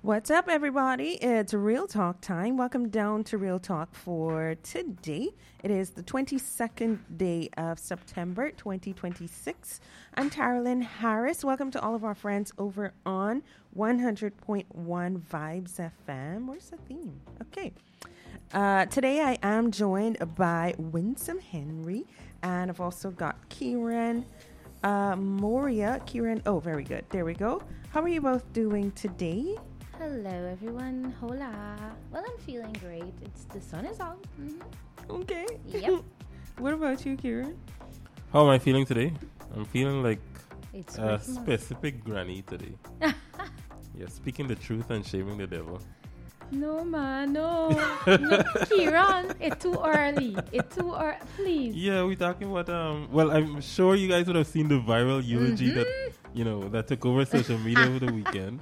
What's up, everybody? It's Real Talk time. Welcome down to Real Talk for today. It is the 22nd day of September 2026. I'm Carolyn Harris. Welcome to all of our friends over on 100.1 Vibes FM. Where's the theme? Okay. Today I am joined by Winsome Henry, and I've also got Kieran Moria. Kieran, oh, very good. There we go. How are you both doing today? Hello, everyone. Hola. Well, I'm feeling great. The sun is out. Mm-hmm. Okay. Yep. What about you, Kieran? How am I feeling today? I'm feeling like It's a Christmas. specific granny today. Yeah, speaking the truth and shaming the devil. No, man, no. No, Kieran, it's too early. Please. Yeah, we're talking about well, I'm sure you guys would have seen the viral eulogy that that took over social media over the weekend.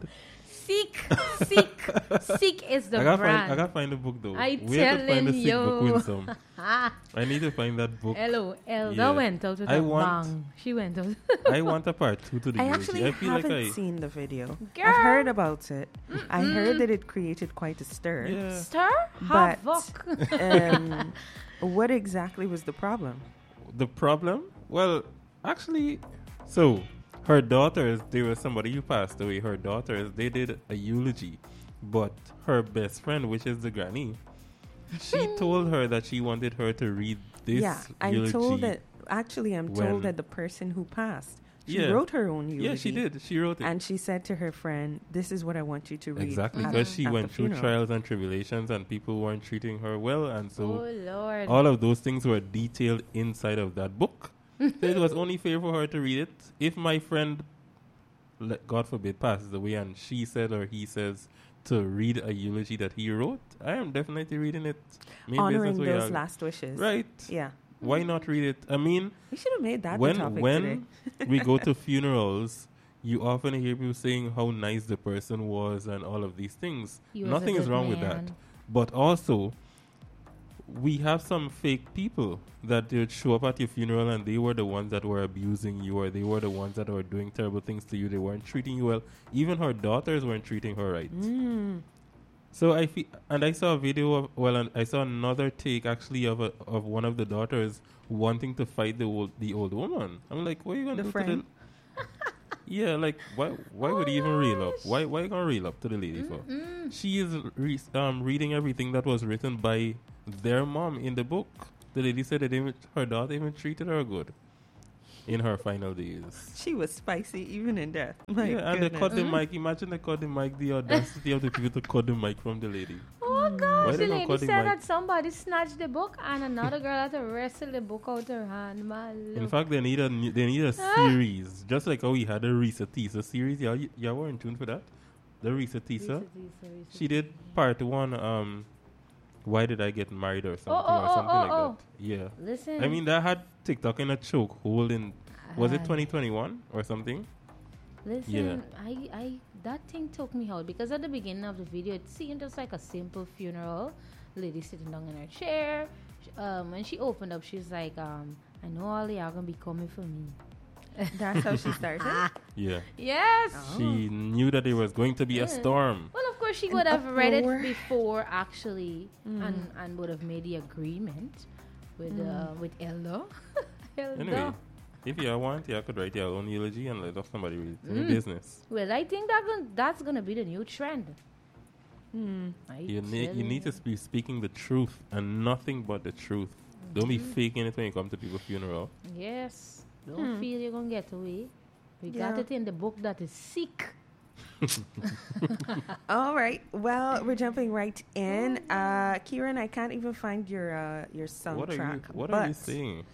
Seek is the I brand. gotta find the book though. I We have to find the telling sick book you. with some. I need to find that book. Hello, Elga Yeah. went out with I a want- bang. She went out. I want a part 2 to the I eulogy. actually I feel haven't like seen the video. Girl. I've heard about it. I heard that it created quite a stir. Yeah. Stir? But Havoc. What exactly was the problem? The problem? Well, actually, so her daughters, there was somebody who passed away. Her daughters, they did a eulogy, but her best friend, which is the granny, she told her that she wanted her to read this Yeah, I'm eulogy. told that. Actually, I'm when- told that the person who passed, she Yeah. wrote her own eulogy. Yeah, she did. She wrote it. And she said to her friend, "This is what I want you to read." Exactly, at- because she at went the through funeral." trials and tribulations, and people weren't treating her well, and so Oh, Lord. all of those things were detailed inside of that book. So it was only fair for her to read it. If my friend, God forbid, passes away and she said or he says to read a eulogy that he wrote, I am definitely reading it. Main Honoring business way those out. last wishes. Right. Yeah. Why not read it? I mean, We should have made that the topic today. when we go to funerals, you often hear people saying how nice the person was and all of these things. He was a Nothing is good wrong with that. man. But also, we have some fake people that would show up at your funeral and they were the ones that were abusing you, or they were the ones that were doing terrible things to you. They weren't treating you well. Even her daughters weren't treating her right. So I feel, and I saw a video of, and I saw another take actually of one of the daughters wanting to fight the old woman. I'm like, what are you gonna The do friend? to the? Yeah, like why would you even reel up? Why you gonna reel up to the lady for? She is reading everything that was written by their mom in the book. The lady said that her daughter even treated her good in her final days. She was spicy even in death. My Yeah, and they cut the goodness. mic. Imagine they cut the mic. The audacity of the people to cut the mic from the lady. Oh, Why gosh. they The don't lady cut the said mic? that somebody snatched the book and another girl had to wrestle the book out her hand. My In lord. fact, they need a series, just like how we had a Risa Tisa series. Y'all were in tune for that. The Risa Tisa. She did part 1. Why did I get married or something like that? Yeah. Listen. I mean, that had TikTok in a chokehold in was it Ah. 2021 or something? Listen, I that thing took me out because at the beginning of the video it seemed just like a simple funeral. Lady sitting down in her chair. When she opened up, she's like, I know all y'all gonna be coming for me. That's how she started. Yeah. Yes. She knew that there was going to be a storm. Well, of course she An would have read uproar. it before actually, and would have made the agreement with Elda. Elda. Anyway, if you want, you could write your own eulogy and let somebody read it. Any business. Well, I think that's gonna be the new trend. I You tell need to be speaking the truth and nothing but the truth. Don't be faking it when you come to people's funeral. Yes. Don't feel you're going to get away. We got Yeah. it in the book that is sick. All right. Well, we're jumping right in. Kieran, I can't even find your soundtrack. What are you saying?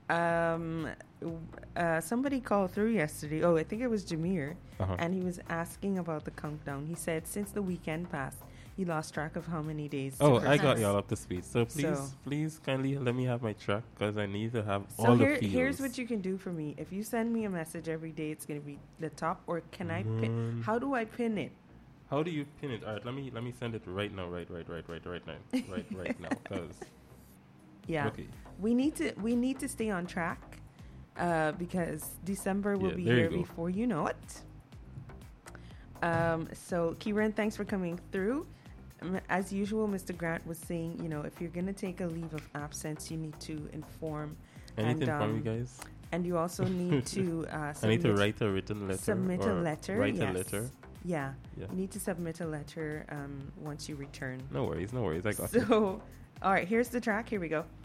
Somebody called through yesterday. Oh, I think it was Jameer. Uh-huh. And he was asking about the countdown. He said since the weekend passed, he lost track of how many days. to Oh, I got Christmas. y'all up to speed. So please kindly let me have my track because I need to have So all the feels. here's what you can do for me. If you send me a message every day, it's going to be the top. Or can I pin? How do I pin it? How do you pin it? All right, let me send it right now. Right now. Right now. Because Yeah. okay. We need to stay on track because December will Yeah, be there you here go. before you know it. So, Kieran, thanks for coming through. As usual, Mr. Grant was saying, if you're going to take a leave of absence, you need to inform. Anything from you guys? And you also need to I need to write a written letter. Submit a letter. Write a letter. Yeah. You need to submit a letter once you return. No worries. I got you. So, all right, here's the track. Here we go.